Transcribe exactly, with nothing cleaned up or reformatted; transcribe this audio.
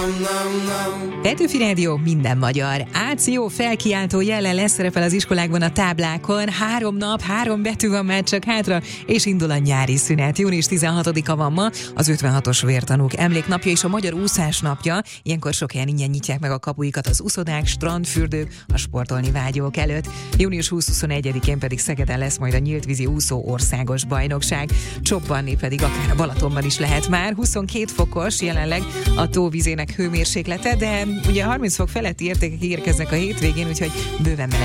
Petőfi Rádió, minden magyar. Áció felkiáltó jellel lesz, szerepel az iskolákban a táblákon. Három nap, három betű van már csak hátra, és indul a nyári szünet. június tizenhatodika van ma, az ötvenhatos vértanúk emléknapja és a magyar úszás napja. Ilyenkor sok helyen ingyen nyitják meg a kapuikat az úszodák, strandfürdők, a sportolni vágyók előtt. június huszonegyedikén pedig Szegeden lesz majd a nyíltvízi úszó országos bajnokság. Csobbanni pedig akár a Balatonban is lehet már. huszonkét fokos jelenleg a tóvizének hőmérséklete, de ugye harminc fok feletti értékek érkeznek a hétvégén, úgyhogy bőven meleg